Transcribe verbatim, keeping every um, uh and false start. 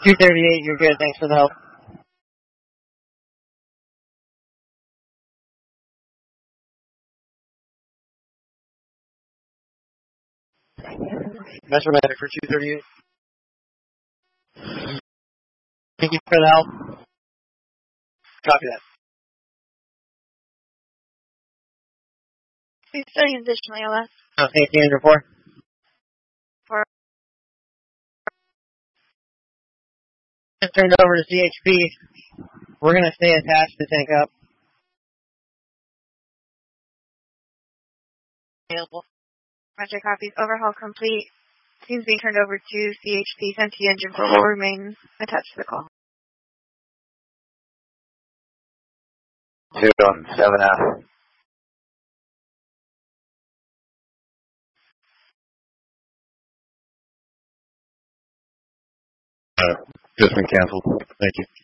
two thirty-eight, you're good. Thanks for the help. Metro Medic for two thirty-eight. Thank you for the help. Copy that. Please study additional A L S. Okay, Andrew four. For Turned over to C H P. We're going to stay attached to tank up. available. Roger, copies. Overhaul complete. Seems being turned over to C H P. Sentry engine for will remain attached to the call. Two on seven F. Uh, just been canceled. Thank you.